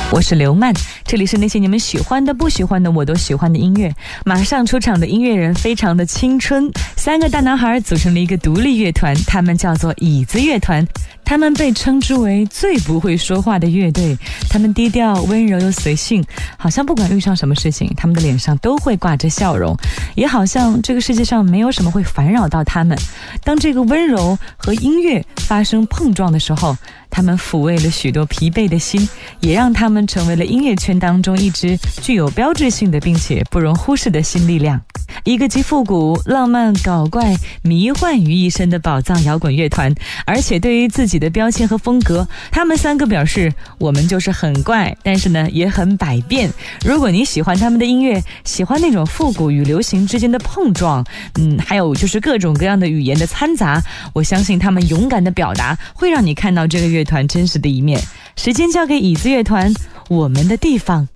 我是刘曼，这里是那些你们喜欢的不喜欢的我都喜欢的音乐。马上出场的音乐人非常的青春，3个大男孩组成了一个独立乐团，他们叫做椅子乐团。他们被称之为最不会说话的乐队，他们低调温柔又随性，好像不管遇上什么事情，他们的脸上都会挂着笑容，也好像这个世界上没有什么会烦扰到他们。当这个温柔和音乐发生碰撞的时候，他们抚慰了许多疲惫的心，也让他们成为了音乐圈当中一支具有标志性的并且不容忽视的新力量。一个集复古、浪漫、搞怪、迷幻于一身的宝藏摇滚乐团，而且对于自己的标签和风格，他们3个表示，我们就是很怪，但是呢也很百变。如果你喜欢他们的音乐，喜欢那种复古与流行之间的碰撞，还有就是各种各样的语言的掺杂，我相信他们勇敢的表达会让你看到这个乐团真实的一面。时间交给椅子乐团，我们的地方。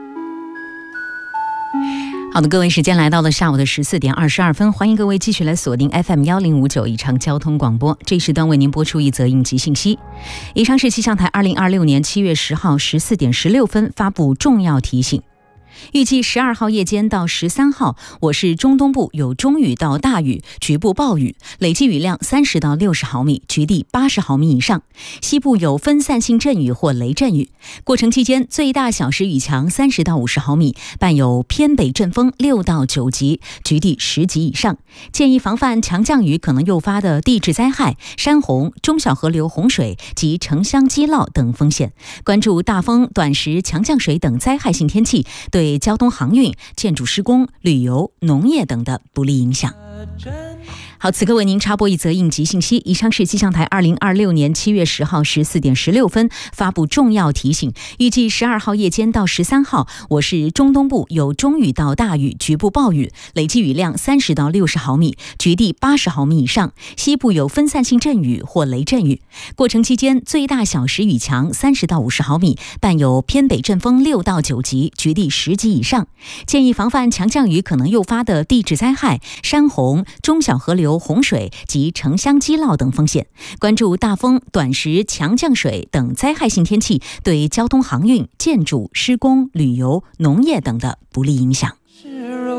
好的，各位，时间来到了下午的14点22分，欢迎各位继续来锁定 FM1059 宜昌交通广播。这时段为您播出一则应急信息。宜昌市气象台2026年7月10号14点16分发布重要提醒。预计12号夜间到13号，我市中东部有中雨到大雨，局部暴雨，累计雨量30到60毫米，局地80毫米以上；西部有分散性阵雨或雷阵雨，过程期间最大小时雨强30到50毫米，伴有偏北阵风6到9级，局地10级以上。建议防范强降雨可能诱发的地质灾害、山洪、中小河流洪水及城乡积涝等风险，关注大风、短时强降水等灾害性天气对交通航运、建筑施工、旅游、农业等的不利影响。好，此刻为您插播一则应急信息。宜昌市气象台2026年7月10号14点16分发布重要提醒，预计12号夜间到13号，我市中东部有中雨到大雨，局部暴雨，累计雨量30到60毫米，局地80毫米以上；西部有分散性阵雨或雷阵雨，过程期间最大小时雨强30到50毫米，伴有偏北阵风6到9级，局地10级以上。建议防范强降雨可能诱发的地质灾害、山洪、中小河流洪水及城乡积涝等风险，关注大风、短时强降水等灾害性天气对交通航运、建筑施工、旅游、农业等的不利影响。